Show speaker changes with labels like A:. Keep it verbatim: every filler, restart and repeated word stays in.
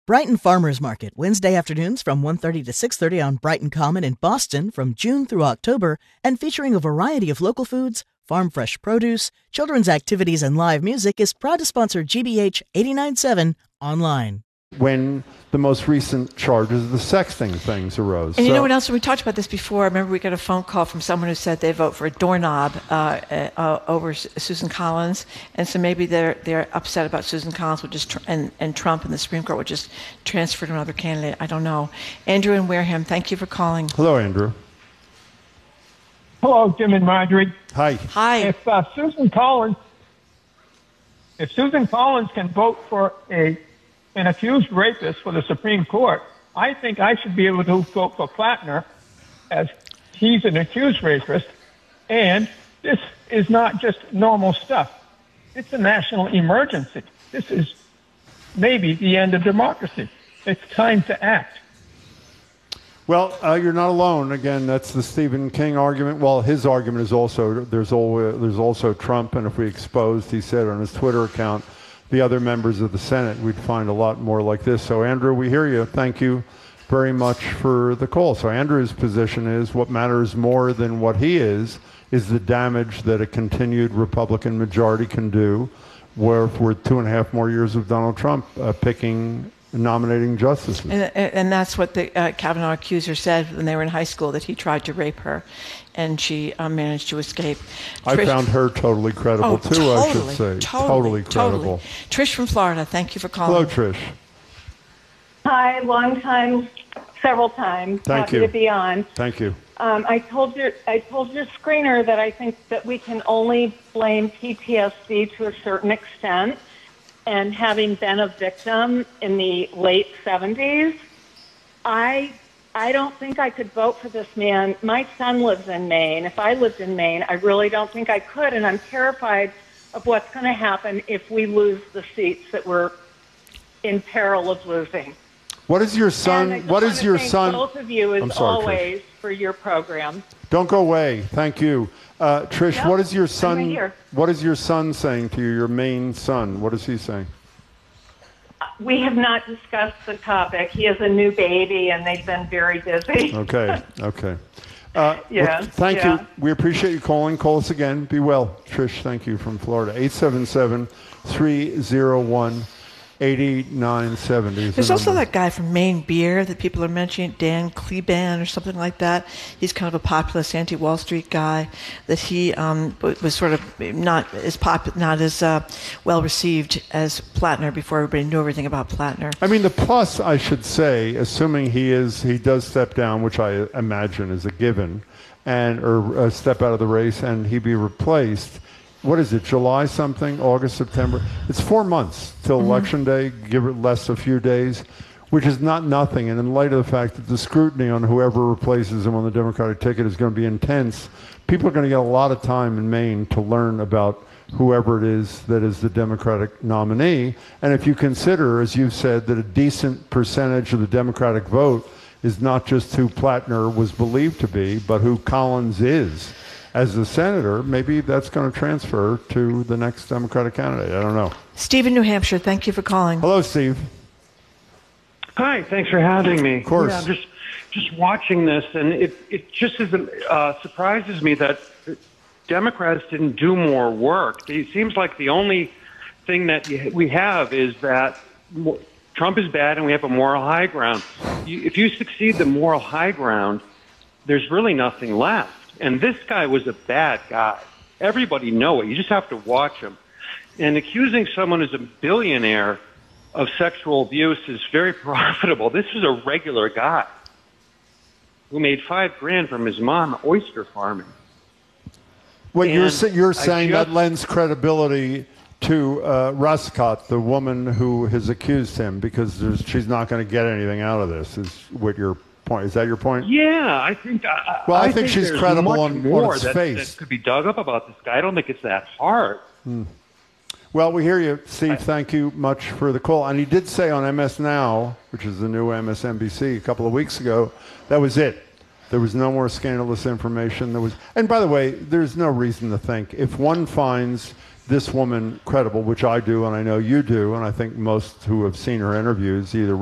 A: Brighton Farmers Market, Wednesday afternoons from one thirty to six thirty on Brighton Common in Boston from June through October, and featuring a variety of local foods, farm fresh produce, children's activities, and live music, is proud to sponsor G B H eighty-nine point seven online.
B: When the most recent charges, the sexting things arose.
C: And you
B: so,
C: know what else? We talked about this before. I remember we got a phone call from someone who said they vote for a doorknob uh, uh, over Susan Collins, and so maybe they're they're upset about Susan Collins would just tr- and and Trump and the Supreme Court would just transfer to another candidate. I don't know. Andrew in Wareham, thank you for calling.
B: Hello, Andrew.
D: Hello, Jim and Marjorie.
B: Hi.
C: Hi.
D: If uh, Susan Collins, if Susan Collins can vote for a an accused rapist for the Supreme Court, I think I should be able to vote for Plattner, as he's an accused rapist, and this is not just normal stuff. It's a national emergency. This is maybe the end of democracy. It's time to act.
B: Well, uh, you're not alone. Again, that's the Stephen King argument. Well, his argument is also there's always, there's also Trump, and if we exposed, he said on his Twitter account, the other members of the Senate, we'd find a lot more like this. So, Andrew, we hear you. Thank you very much for the call. So, Andrew's position is what matters more than what he is, is the damage that a continued Republican majority can do where for two and a half more years of Donald Trump uh, picking nominating justices.
C: And, and that's what the uh, Kavanaugh accuser said when they were in high school, that he tried to rape her, and she uh, managed to escape.
B: I
C: Trish,
B: found her totally credible,
C: oh,
B: too,
C: totally,
B: I should say.
C: Totally,
B: totally credible.
C: Totally. Trish from Florida, thank you for calling.
B: Hello, Trish.
E: Hi, long time, several times.
B: Thank
E: Happy
B: you.
E: to be on.
B: Thank you.
E: Um, I told your I told your screener that I think that we can only blame P T S D to a certain extent. And having been a victim in the late seventies, I I don't think I could vote for this man. My son lives in Maine. If I lived in Maine, I really don't think I could. And I'm terrified of what's going to happen if we lose the seats that we're in peril of losing.
B: What is your son?
E: And I just
B: What
E: want
B: is
E: to
B: your
E: thank
B: son?
E: Both of you, as
B: I'm sorry,
E: always, for your program.
B: Don't go away. Thank you. Uh, Trish,
E: No,
B: what is your
E: I'm
B: son?
E: right here.
B: What is your son saying to you, your main son? What is he saying?
E: We have not discussed the topic. He has a new baby, and they've been very busy.
B: Okay, okay. Uh,
E: Yeah,
B: well, thank
E: yeah.
B: you. We appreciate you calling. Call us again. Be well. Trish, thank you from Florida. eight seven seven, three oh one, eight nine seven oh.
C: There's also that guy from Maine Beer that people are mentioning, Dan Kleban or something like that. He's kind of a populist anti-Wall Street guy. That he um, was sort of not as pop, not as uh, well received as Plattner before everybody knew everything about Plattner.
B: I mean, the plus, I should say, assuming he is, he does step down, which I imagine is a given, and or uh, step out of the race, and he be replaced. What is it, July something, August, September? It's four months till mm-hmm. Election Day, give it less a few days, which is not nothing. And in light of the fact that the scrutiny on whoever replaces him on the Democratic ticket is going to be intense, people are going to get a lot of time in Maine to learn about whoever it is that is the Democratic nominee. And if you consider, as you've said, that a decent percentage of the Democratic vote is not just who Plattner was believed to be, but who Collins is. As a senator, maybe that's going to transfer to the next Democratic candidate. I don't know.
C: Steve in New Hampshire, thank you for calling.
B: Hello, Steve.
F: Hi, thanks for having me.
B: Of course.
F: Yeah, I'm just just watching this, and it it just isn't, uh, surprises me that Democrats didn't do more work. It seems like the only thing that we have is that Trump is bad and we have a moral high ground. You, if you succeed the moral high ground, there's really nothing left. And this guy was a bad guy. Everybody know it. You just have to watch him. And accusing someone who's a billionaire of sexual abuse is very profitable. This is a regular guy who made five grand from his mom oyster farming.
B: Wait,
F: And
B: you're, you're saying
F: just,
B: that lends credibility to uh, Ruscott, the woman who has accused him, because there's, she's not going to get anything out of this, is what your point. Is that your point?
F: Yeah, I think. I,
B: well, I,
F: I
B: think,
F: think
B: she's
F: there's
B: credible
F: much
B: on,
F: more
B: on its
F: that,
B: face.
F: that could be dug up about this guy. I don't think it's that hard.
B: Hmm. Well, we hear you, Steve. I, thank you much for the call. And he did say on M S Now, which is the new M S N B C, a couple of weeks ago, that was it. There was no more scandalous information. There was, and by the way, there's no reason to think if one finds this woman credible, which I do, and I know you do, and I think most who have seen her interviews either